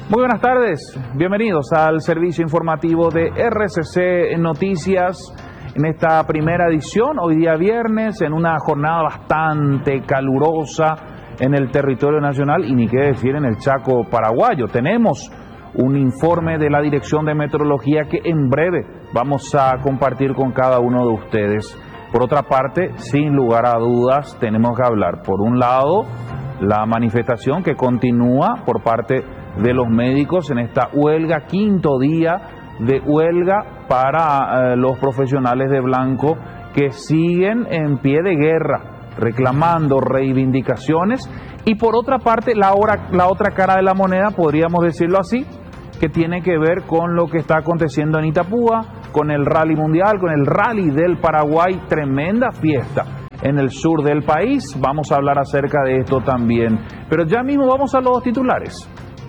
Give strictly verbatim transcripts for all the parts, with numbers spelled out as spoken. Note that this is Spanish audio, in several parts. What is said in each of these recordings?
Muy buenas tardes, bienvenidos al servicio informativo de R C C Noticias en esta primera edición, hoy día viernes, en una jornada bastante calurosa en el territorio nacional y ni qué decir en el Chaco paraguayo. Tenemos un informe de la Dirección de Meteorología que en breve vamos a compartir con cada uno de ustedes. Por otra parte, sin lugar a dudas, tenemos que hablar, por un lado, la manifestación que continúa por parte de los médicos en esta huelga, quinto día de huelga para eh, los profesionales de blanco que siguen en pie de guerra, reclamando reivindicaciones, y por otra parte la, hora, la otra cara de la moneda, podríamos decirlo así, que tiene que ver con lo que está aconteciendo en Itapúa, con el rally mundial, con el rally del Paraguay, tremenda fiesta en el sur del país. Vamos a hablar acerca de esto también, pero ya mismo vamos a los titulares.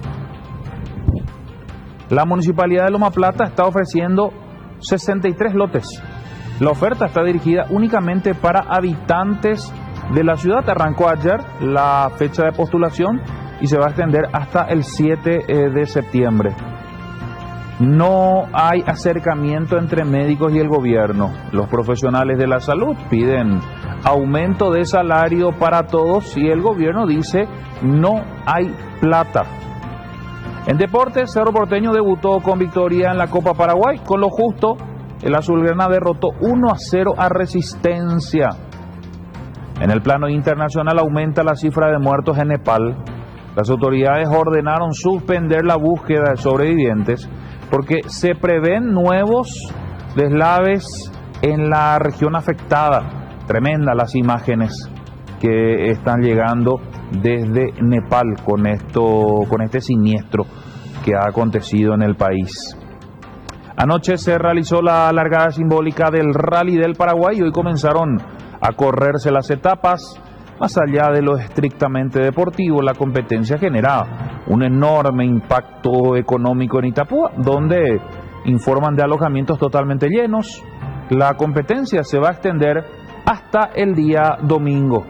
La Municipalidad de Loma Plata está ofreciendo sesenta y tres lotes. La oferta está dirigida únicamente para habitantes de la ciudad. Arrancó ayer la fecha de postulación y se va a extender hasta el siete de septiembre. No hay acercamiento entre médicos y el gobierno. Los profesionales de la salud piden aumento de salario para todos y el gobierno dice no hay plata. En deportes, Cerro Porteño debutó con victoria en la Copa Paraguay. Con lo justo, el azulgrana derrotó uno a cero a Resistencia. En el plano internacional aumenta la cifra de muertos en Nepal. Las autoridades ordenaron suspender la búsqueda de sobrevivientes porque se prevén nuevos deslaves en la región afectada. Tremenda las imágenes que están llegando desde Nepal con esto, con este siniestro que ha acontecido en el país. Anoche se realizó la largada simbólica del Rally del Paraguay y hoy comenzaron a correrse las etapas. Más allá de lo estrictamente deportivo, la competencia genera un enorme impacto económico en Itapúa, donde informan de alojamientos totalmente llenos. La competencia se va a extender hasta el día domingo.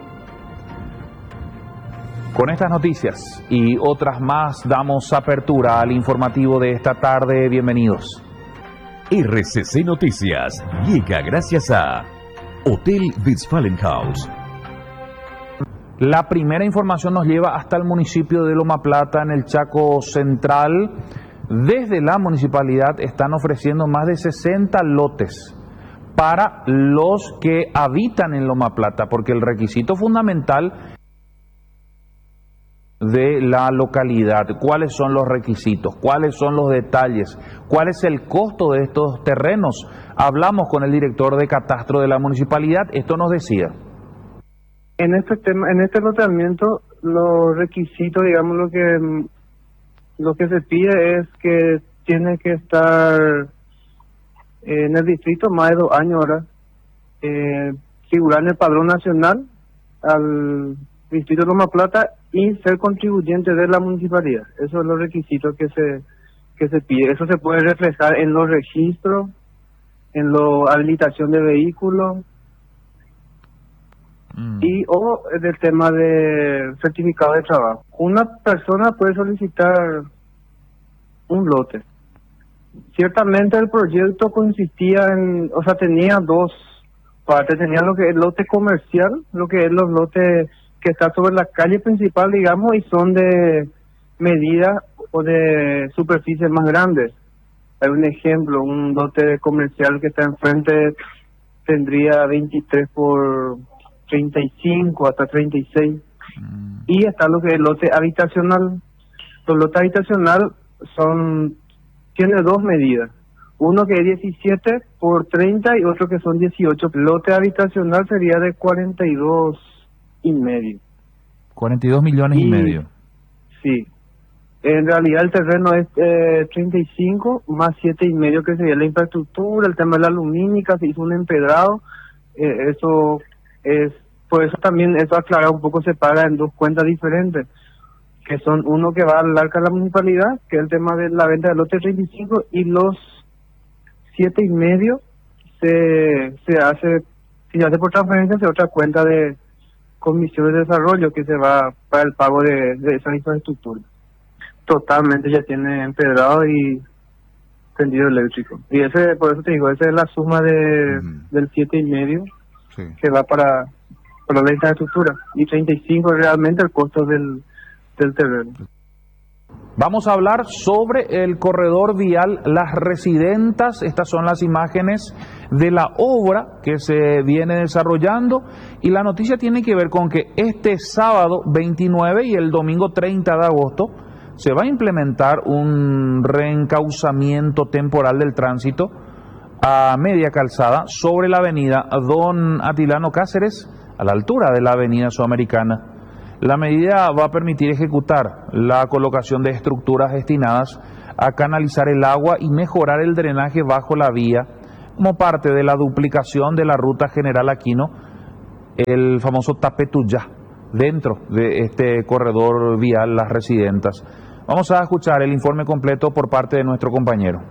Con estas noticias y otras más damos apertura al informativo de esta tarde. Bienvenidos. R C C Noticias llega gracias a Hotel Westfalenhaus. La primera información nos lleva hasta el municipio de Loma Plata, en el Chaco Central. Desde la municipalidad están ofreciendo más de sesenta lotes para los que habitan en Loma Plata, porque el requisito fundamental de la localidad, cuáles son los requisitos, cuáles son los detalles, cuál es el costo de estos terrenos. Hablamos con el director de catastro de la municipalidad, esto nos decía. En este tema, en este loteamiento, los requisitos, digamos, lo que lo que se pide es que tiene que estar en el distrito más de dos años ahora, eh, figurar en el padrón nacional al distrito de Loma Plata y ser contribuyente de la municipalidad. Esos son los requisitos que se que se pide. Eso se puede reflejar en los registros, en la habilitación de vehículos, y o del tema de certificado de trabajo. Una persona puede solicitar un lote. Ciertamente el proyecto consistía en, o sea, tenía dos partes. Tenía lo que es el lote comercial, lo que es los lotes que están sobre la calle principal, digamos, y son de medida o de superficie más grandes. Hay un ejemplo, un lote comercial que está enfrente tendría veintitrés por treinta y cinco hasta treinta y seis. Mm. Y está lo que es el lote habitacional. Los lotes habitacional son, tiene dos medidas. Uno que es diecisiete por treinta y otro que son dieciocho. El lote habitacional sería de cuarenta y dos y medio. cuarenta y dos millones y, y medio. Sí. En realidad el terreno es eh, treinta y cinco más siete y medio, que sería la infraestructura, el tema de la lumínica, se hizo un empedrado. Eh, eso es, por eso también, eso aclarar un poco, se paga en dos cuentas diferentes, que son uno que va al arca de la municipalidad, que es el tema de la venta del lote treinta y cinco, y los siete y medio se, se hace, si se hace por transferencia, se otra cuenta de comisión de desarrollo que se va para el pago de, de esa infraestructura. totalmente ya tiene empedrado y tendido eléctrico. Y ese, por eso te digo, esa es la suma de, uh-huh. del siete y medio sí. que va para, para la infraestructura. Y treinta y cinco realmente el costo del, del terreno. Vamos a hablar sobre el corredor vial Las Residentas. Estas son las imágenes de la obra que se viene desarrollando y la noticia tiene que ver con que este sábado veintinueve y el domingo treinta de agosto se va a implementar un reencauzamiento temporal del tránsito a media calzada sobre la avenida Don Atilano Cáceres, a la altura de la avenida Sudamericana. La medida va a permitir ejecutar la colocación de estructuras destinadas a canalizar el agua y mejorar el drenaje bajo la vía como parte de la duplicación de la ruta General Aquino, el famoso Tapetuyá, dentro de este corredor vial Las Residentas. Vamos a escuchar el informe completo por parte de nuestro compañero.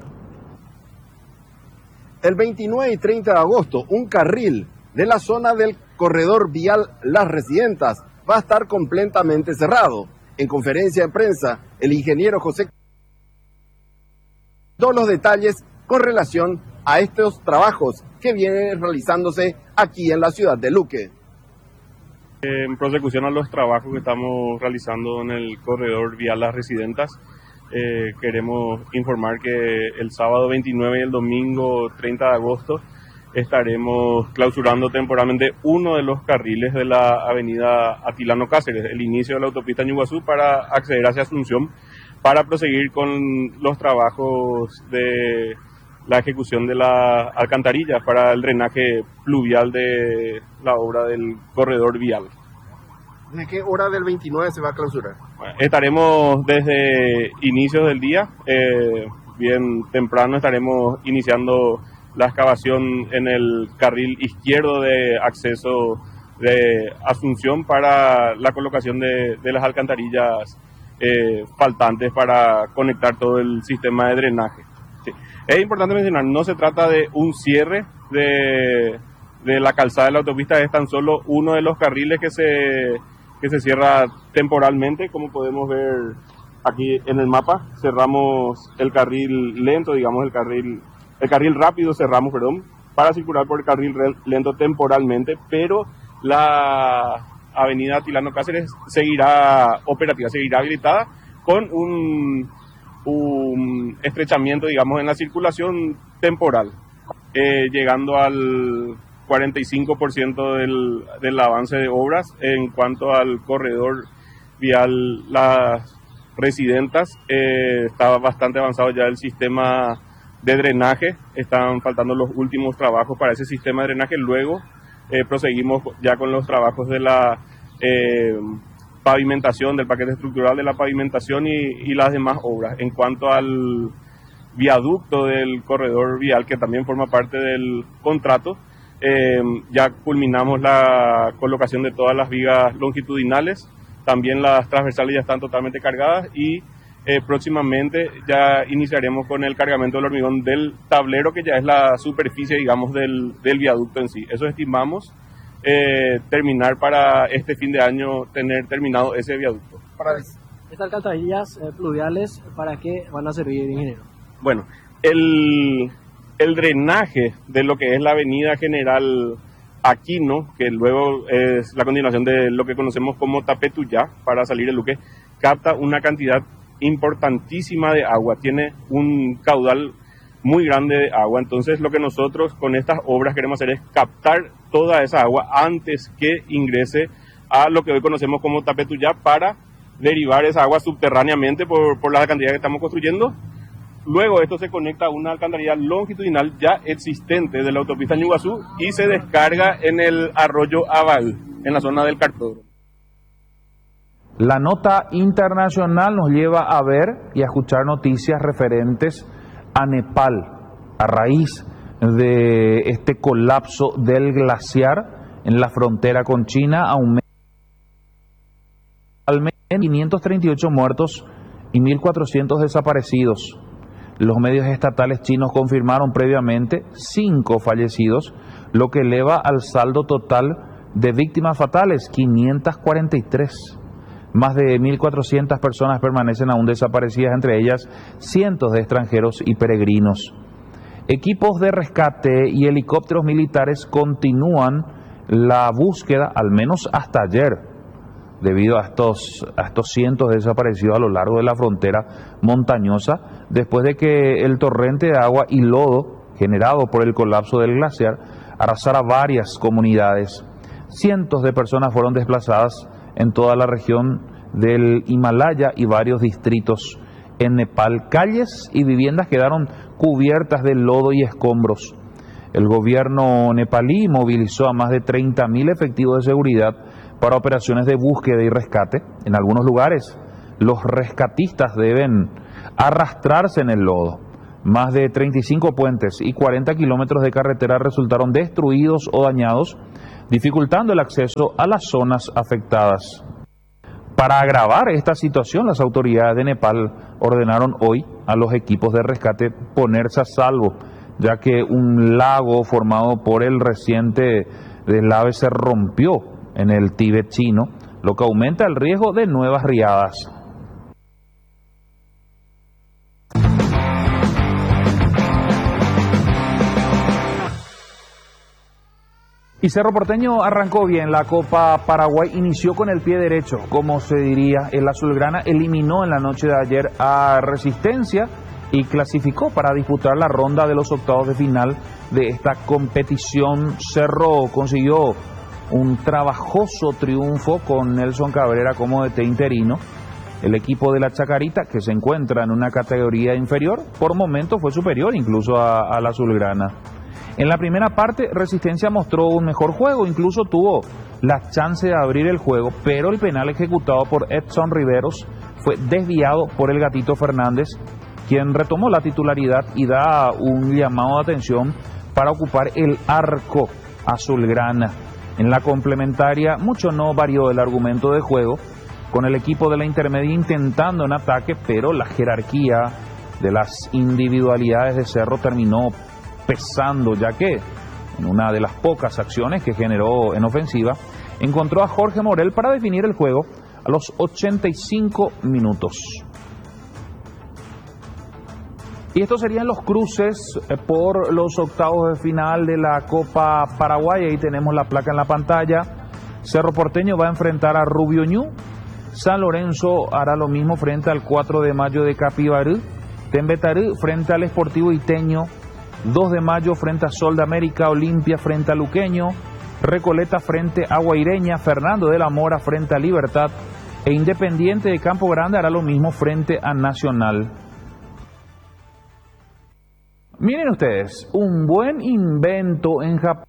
El veintinueve y treinta de agosto, un carril de la zona del corredor vial Las Residentas va a estar completamente cerrado. En conferencia de prensa, el ingeniero José dio los detalles con relación a estos trabajos que vienen realizándose aquí en la ciudad de Luque. En prosecución a los trabajos que estamos realizando en el corredor vial Las Residentas, eh, queremos informar que el sábado veintinueve y el domingo treinta de agosto estaremos clausurando temporalmente uno de los carriles de la avenida Atilano Cáceres, el inicio de la autopista Ñuguazú, para acceder hacia Asunción, para proseguir con los trabajos de la ejecución de las alcantarillas para el drenaje pluvial de la obra del corredor vial. ¿De qué hora del veintinueve se va a clausurar? Bueno, estaremos desde inicios del día, eh, bien temprano estaremos iniciando la excavación en el carril izquierdo de acceso de Asunción para la colocación de, de las alcantarillas eh, faltantes para conectar todo el sistema de drenaje. Sí. Es importante mencionar, no se trata de un cierre de, de la calzada de la autopista, es tan solo uno de los carriles que se, que se cierra temporalmente, como podemos ver aquí en el mapa. Cerramos el carril lento, digamos el carril... El carril rápido cerramos, perdón, para circular por el carril lento temporalmente, pero la avenida Atilano Cáceres seguirá operativa, seguirá habilitada con un, un estrechamiento, digamos, en la circulación temporal, eh, llegando al cuarenta y cinco por ciento del, del avance de obras. En cuanto al corredor vial Las Residentas, eh, estaba bastante avanzado ya el sistema de drenaje, están faltando los últimos trabajos para ese sistema de drenaje. Luego eh, proseguimos ya con los trabajos de la eh, pavimentación, del paquete estructural de la pavimentación y, y las demás obras. En cuanto al viaducto del corredor vial, que también forma parte del contrato, eh, ya culminamos la colocación de todas las vigas longitudinales, también las transversales ya están totalmente cargadas y Eh, próximamente ya iniciaremos con el cargamento del hormigón del tablero, que ya es la superficie, digamos, del, del viaducto en sí. Eso estimamos eh, terminar para este fin de año, tener terminado ese viaducto. Para estas alcantarillas eh, pluviales, ¿para qué van a servir, ingeniero? Bueno, el, el drenaje de lo que es la avenida General Aquino, que luego es la continuación de lo que conocemos como Tapetuyá, para salir de Luque, capta una cantidad importantísima de agua, tiene un caudal muy grande de agua. Entonces lo que nosotros con estas obras queremos hacer es captar toda esa agua antes que ingrese a lo que hoy conocemos como Tapetuyá, para derivar esa agua subterráneamente por, por la cantidad que estamos construyendo. Luego esto se conecta a una alcantarilla longitudinal ya existente de la autopista Ñuguazú y se descarga en el arroyo Abal, en la zona del cartódromo. La nota internacional nos lleva a ver y a escuchar noticias referentes a Nepal, a raíz de este colapso del glaciar en la frontera con China, aumenta al menos quinientos treinta y ocho muertos y mil cuatrocientos desaparecidos. Los medios estatales chinos confirmaron previamente cinco fallecidos, lo que eleva al saldo total de víctimas fatales, quinientas cuarenta y tres. Más de mil cuatrocientas personas permanecen aún desaparecidas, entre ellas cientos de extranjeros y peregrinos. Equipos de rescate y helicópteros militares continúan la búsqueda, al menos hasta ayer, debido a estos, a estos cientos de desaparecidos a lo largo de la frontera montañosa, después de que el torrente de agua y lodo generado por el colapso del glaciar arrasara varias comunidades. Cientos de personas fueron desplazadas en toda la región del Himalaya y varios distritos en Nepal. Calles y viviendas quedaron cubiertas de lodo y escombros. El gobierno nepalí movilizó a más de treinta mil efectivos de seguridad para operaciones de búsqueda y rescate. En algunos lugares, los rescatistas deben arrastrarse en el lodo. Más de treinta y cinco puentes y cuarenta kilómetros de carretera resultaron destruidos o dañados, dificultando el acceso a las zonas afectadas. Para agravar esta situación, las autoridades de Nepal ordenaron hoy a los equipos de rescate ponerse a salvo, ya que un lago formado por el reciente deslave se rompió en el Tíbet chino, lo que aumenta el riesgo de nuevas riadas. Y Cerro Porteño arrancó bien. La Copa Paraguay inició con el pie derecho, como se diría. El azulgrana eliminó en la noche de ayer a Resistencia y clasificó para disputar la ronda de los octavos de final de esta competición. Cerro consiguió un trabajoso triunfo con Nelson Cabrera como D T interino. El equipo de la Chacarita, que se encuentra en una categoría inferior, por momentos fue superior incluso a, a la azulgrana. En la primera parte, Resistencia mostró un mejor juego, incluso tuvo la chance de abrir el juego, pero el penal ejecutado por Edson Riveros fue desviado por el Gatito Fernández, quien retomó la titularidad y da un llamado de atención para ocupar el arco azulgrana. En la complementaria, mucho no varió el argumento de juego, con el equipo de la intermedia intentando un ataque, pero la jerarquía de las individualidades de Cerro terminó pesando, ya que en una de las pocas acciones que generó en ofensiva, encontró a Jorge Morel para definir el juego a los ochenta y cinco minutos. Y estos serían los cruces por los octavos de final de la Copa Paraguay. Ahí tenemos la placa en la pantalla. Cerro Porteño va a enfrentar a Rubio Ñu. San Lorenzo hará lo mismo frente al cuatro de mayo de Capibarú. Tembetarú frente al Sportivo Iteño. dos de mayo frente a Sol de América. Olimpia frente a Luqueño. Recoleta frente a Guaireña. Fernando de la Mora frente a Libertad. E Independiente de Campo Grande hará lo mismo frente a Nacional. Miren ustedes, un buen invento en Japón.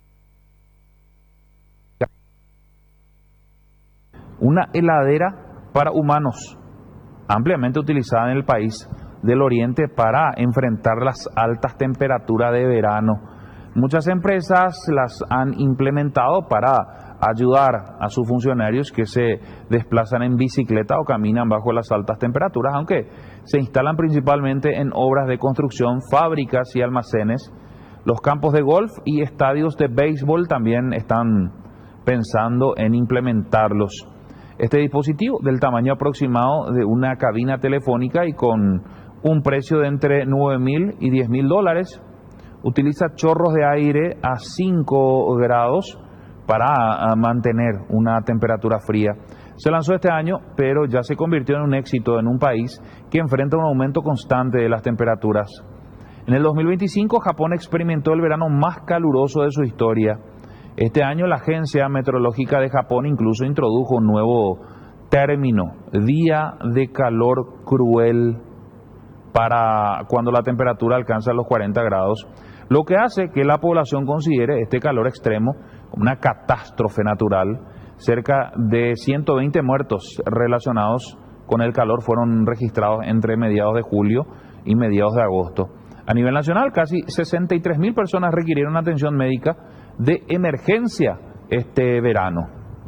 Una heladera para humanos, ampliamente utilizada en el país del Oriente para enfrentar las altas temperaturas de verano. Muchas empresas las han implementado para ayudar a sus funcionarios que se desplazan en bicicleta o caminan bajo las altas temperaturas, aunque se instalan principalmente en obras de construcción, fábricas y almacenes. Los campos de golf y estadios de béisbol también están pensando en implementarlos. Este dispositivo, del tamaño aproximado de una cabina telefónica y con un precio de entre nueve mil y diez mil dólares, utiliza chorros de aire a cinco grados para mantener una temperatura fría. Se lanzó este año, pero ya se convirtió en un éxito en un país que enfrenta un aumento constante de las temperaturas. En el dos mil veinticinco, Japón experimentó el verano más caluroso de su historia. Este año, la Agencia Meteorológica de Japón incluso introdujo un nuevo término, día de calor cruel, para cuando la temperatura alcanza los cuarenta grados, lo que hace que la población considere este calor extremo como una catástrofe natural. Cerca de ciento veinte muertos relacionados con el calor fueron registrados entre mediados de julio y mediados de agosto. A nivel nacional, casi sesenta y tres mil personas requirieron atención médica de emergencia este verano.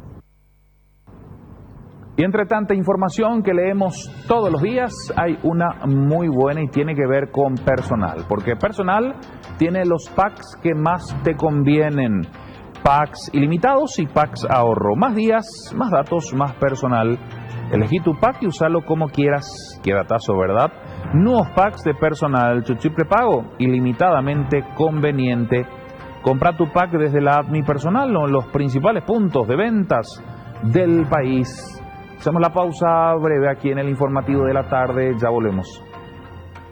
Y entre tanta información que leemos todos los días, hay una muy buena y tiene que ver con Personal, porque Personal tiene los packs que más te convienen. Packs ilimitados y packs ahorro. Más días, más datos, más personal. Elegí tu pack y usalo como quieras. Qué datazo, ¿verdad? Nuevos packs de personal, chuchu prepago, ilimitadamente conveniente. Compra tu pack desde la app Mi Personal o en los principales puntos de ventas del país. Hacemos la pausa breve aquí en el informativo de la tarde, ya volvemos.